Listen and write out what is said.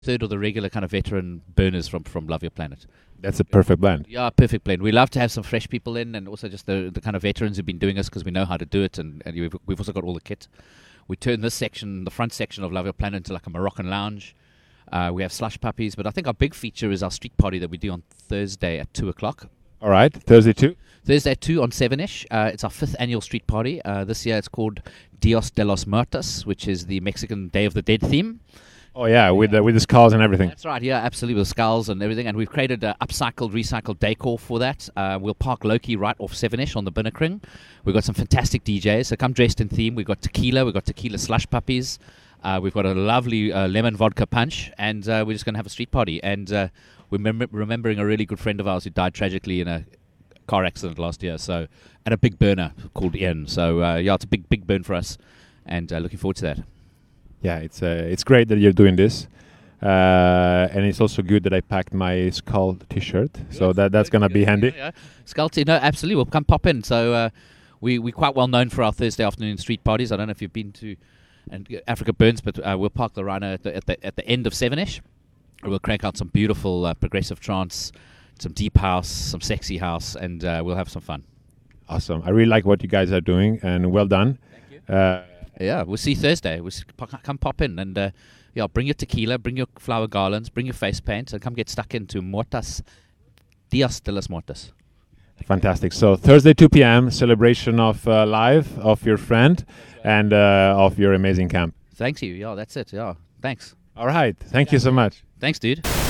third of the regular kind of veteran burners from Love Your Planet. That's a perfect blend. Yeah, perfect blend. We love to have some fresh people in, and also just the kind of veterans who've been doing this because we know how to do it, and we've also got all the kit. We turn this section, the front section of Love Your Planet, into like a Moroccan lounge. We have slush puppies, but I think our big feature is our street party that we do on Thursday at 2 o'clock. All right, Thursday too. Thursday at 2 on 7ish. It's our 5th annual street party. This year it's called Dios de los Muertos, which is the Mexican Day of the Dead theme. Oh yeah, with the skulls and everything. That's right, yeah, absolutely, with skulls and everything. And we've created upcycled, recycled decor for that. We'll park Loki right off 7ish on the Binnekring. We've got some fantastic DJs, so come dressed in theme. We've got tequila slush puppies. We've got a lovely lemon vodka punch, and we're just going to have a street party. And we're remembering a really good friend of ours who died tragically in a car accident last year, so at a big burner called Ian. So yeah, it's a big burn for us, and looking forward to that. Yeah, it's great that you're doing this, and it's also good that I packed my skull T-shirt, so that's gonna be handy. Yeah. Skull no, absolutely. We'll come pop in. So we're quite well known for our Thursday afternoon street parties. I don't know if you've been to Africa Burns, but we'll park the Rhino at the end of 7ish. We'll crank out some beautiful progressive trance, some deep house, some sexy house, and we'll have some fun. Awesome. I really like what you guys are doing, and well done. Thank you. Yeah, we'll see you Thursday. Come pop in and yeah, bring your tequila, bring your flower garlands, bring your face paint, and come get stuck into Dios de los Muertos. Fantastic. So Thursday 2 p.m. celebration of live of your friend and of your amazing camp. Thanks you. Yeah, that's it. Yeah, thanks. All right. Thank you so much. Thanks, dude.